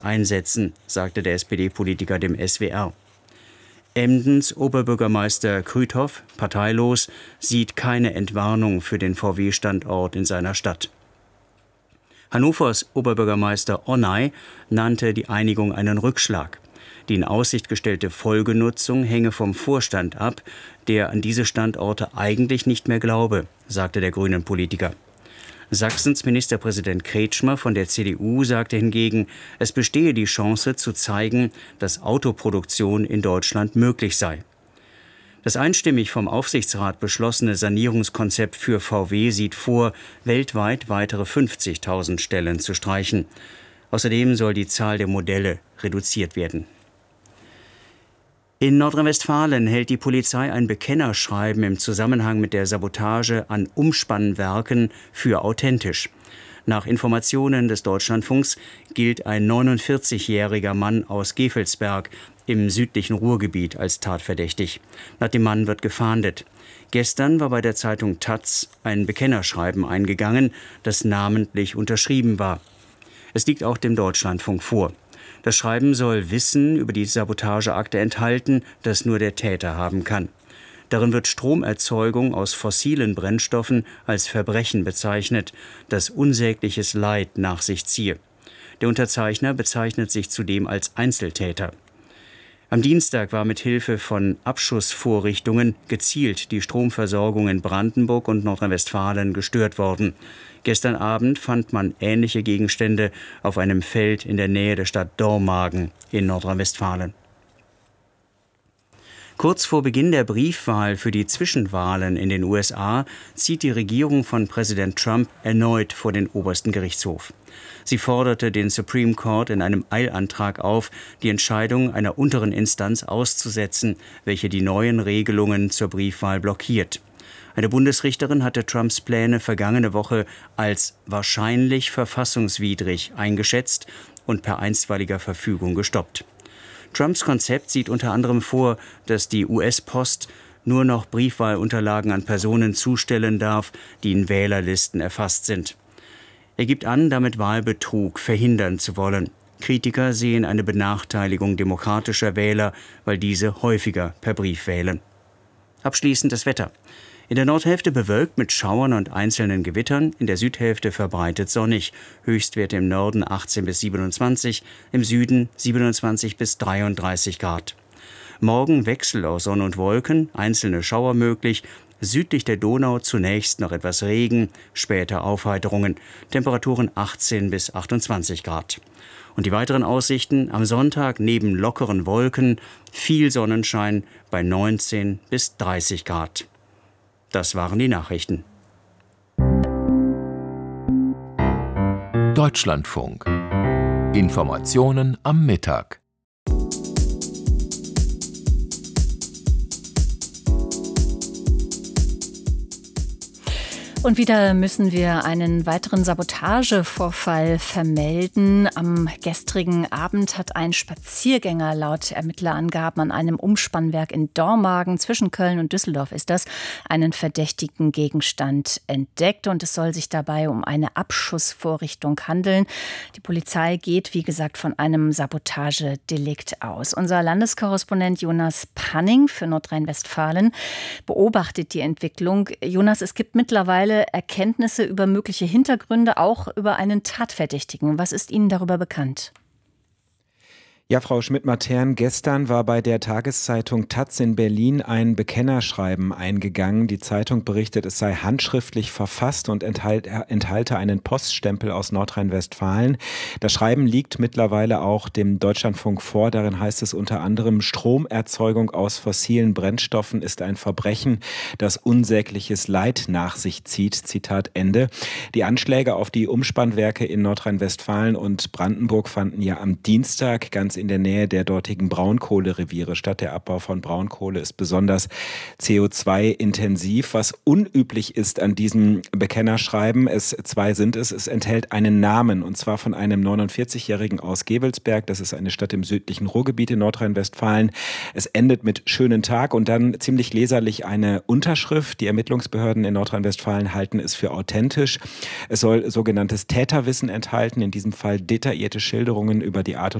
einsetzen, sagte der SPD-Politiker dem SWR. Emdens Oberbürgermeister Krüthoff, parteilos, sieht keine Entwarnung für den VW-Standort in seiner Stadt. Hannovers Oberbürgermeister Onay nannte die Einigung einen Rückschlag. Die in Aussicht gestellte Folgenutzung hänge vom Vorstand ab, der an diese Standorte eigentlich nicht mehr glaube, sagte der grünen Politiker. Sachsens Ministerpräsident Kretschmer von der CDU sagte hingegen, es bestehe die Chance zu zeigen, dass Autoproduktion in Deutschland möglich sei. Das einstimmig vom Aufsichtsrat beschlossene Sanierungskonzept für VW sieht vor, weltweit weitere 50.000 Stellen zu streichen. Außerdem soll die Zahl der Modelle reduziert werden. In Nordrhein-Westfalen hält die Polizei ein Bekennerschreiben im Zusammenhang mit der Sabotage an Umspannwerken für authentisch. Nach Informationen des Deutschlandfunks gilt ein 49-jähriger Mann aus Gevelsberg im südlichen Ruhrgebiet als tatverdächtig. Nach dem Mann wird gefahndet. Gestern war bei der Zeitung taz ein Bekennerschreiben eingegangen, das namentlich unterschrieben war. Es liegt auch dem Deutschlandfunk vor. Das Schreiben soll Wissen über die Sabotageakte enthalten, das nur der Täter haben kann. Darin wird Stromerzeugung aus fossilen Brennstoffen als Verbrechen bezeichnet, das unsägliches Leid nach sich ziehe. Der Unterzeichner bezeichnet sich zudem als Einzeltäter. Am Dienstag war mit Hilfe von Abschussvorrichtungen gezielt die Stromversorgung in Brandenburg und Nordrhein-Westfalen gestört worden. Gestern Abend fand man ähnliche Gegenstände auf einem Feld in der Nähe der Stadt Dormagen in Nordrhein-Westfalen. Kurz vor Beginn der Briefwahl für die Zwischenwahlen in den USA zieht die Regierung von Präsident Trump erneut vor den obersten Gerichtshof. Sie forderte den Supreme Court in einem Eilantrag auf, die Entscheidung einer unteren Instanz auszusetzen, welche die neuen Regelungen zur Briefwahl blockiert. Eine Bundesrichterin hatte Trumps Pläne vergangene Woche als wahrscheinlich verfassungswidrig eingeschätzt und per einstweiliger Verfügung gestoppt. Trumps Konzept sieht unter anderem vor, dass die US-Post nur noch Briefwahlunterlagen an Personen zustellen darf, die in Wählerlisten erfasst sind. Er gibt an, damit Wahlbetrug verhindern zu wollen. Kritiker sehen eine Benachteiligung demokratischer Wähler, weil diese häufiger per Brief wählen. Abschließend das Wetter. In der Nordhälfte bewölkt mit Schauern und einzelnen Gewittern, in der Südhälfte verbreitet sonnig. Höchstwerte im Norden 18 bis 27, im Süden 27 bis 33 Grad. Morgen Wechsel aus Sonne und Wolken, einzelne Schauer möglich. Südlich der Donau zunächst noch etwas Regen, später Aufheiterungen. Temperaturen 18 bis 28 Grad. Und die weiteren Aussichten am Sonntag neben lockeren Wolken, viel Sonnenschein bei 19 bis 30 Grad. Das waren die Nachrichten. Deutschlandfunk. Informationen am Mittag. Und wieder müssen wir einen weiteren Sabotagevorfall vermelden. Am gestrigen Abend hat ein Spaziergänger laut Ermittlerangaben an einem Umspannwerk in Dormagen, zwischen Köln und Düsseldorf ist das, einen verdächtigen Gegenstand entdeckt. Und es soll sich dabei um eine Abschussvorrichtung handeln. Die Polizei geht, wie gesagt, von einem Sabotagedelikt aus. Unser Landeskorrespondent Jonas Panning für Nordrhein-Westfalen beobachtet die Entwicklung. Jonas, es gibt mittlerweile Erkenntnisse über mögliche Hintergründe, auch über einen Tatverdächtigen. Was ist Ihnen darüber bekannt? Ja, Frau Schmidt-Matern, gestern war bei der Tageszeitung taz in Berlin ein Bekennerschreiben eingegangen. Die Zeitung berichtet, es sei handschriftlich verfasst und enthalte einen Poststempel aus Nordrhein-Westfalen. Das Schreiben liegt mittlerweile auch dem Deutschlandfunk vor. Darin heißt es unter anderem, Stromerzeugung aus fossilen Brennstoffen ist ein Verbrechen, das unsägliches Leid nach sich zieht. Zitat Ende. Die Anschläge auf die Umspannwerke in Nordrhein-Westfalen und Brandenburg fanden ja am Dienstag ganz in der Nähe der dortigen Braunkohlereviere statt. Der Abbau von Braunkohle ist besonders CO2-intensiv. Was unüblich ist an diesem Bekennerschreiben, es enthält einen Namen, und zwar von einem 49-Jährigen aus Gevelsberg. Das ist eine Stadt im südlichen Ruhrgebiet in Nordrhein-Westfalen. Es endet mit schönen Tag und dann ziemlich leserlich eine Unterschrift. Die Ermittlungsbehörden in Nordrhein-Westfalen halten es für authentisch. Es soll sogenanntes Täterwissen enthalten, in diesem Fall detaillierte Schilderungen über die Art und